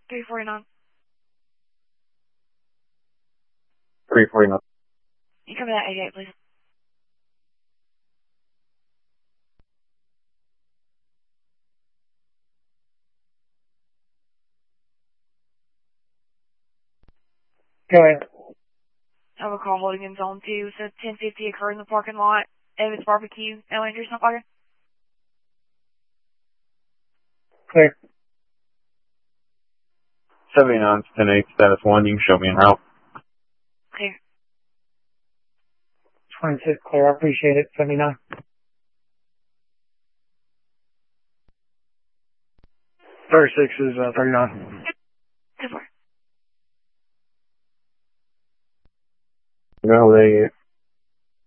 349. 349. You come to that 88, please. Go ahead. I have a call holding in zone 2. Says 1050 occurred in the parking lot. Evans Barbecue. Elementary, something like that. Clear. 79, 10-8, status 1. You can show me en route. Clear. 26 clear. I appreciate it. 79. 36 is 39. Good work. No, they